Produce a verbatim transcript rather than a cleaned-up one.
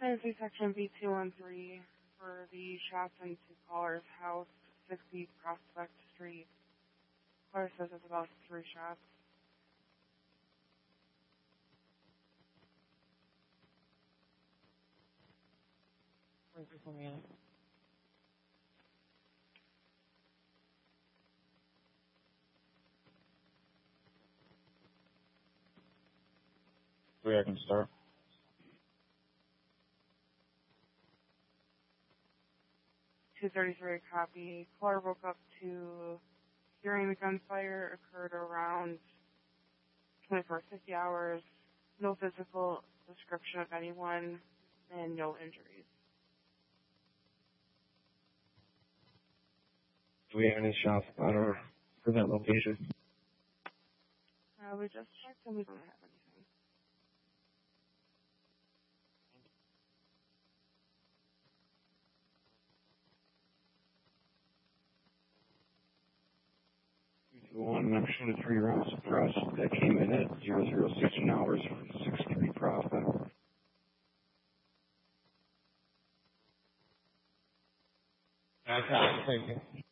Fantasy Section B two one three for the shots into caller's house, sixty Prospect Street. Caller says it's about three shots. Three, I can start. two thirty-three, copy. Caller woke up to hearing the gunfire occurred around twenty-four fifty hours. No physical description of anyone and no injuries. Do we have any shots about or for that location? Uh, we just checked and we don't have anything. One, I'm shooting three rounds of press that came in at zero zero sixteen hours for six three Prospect. Okay, thank you.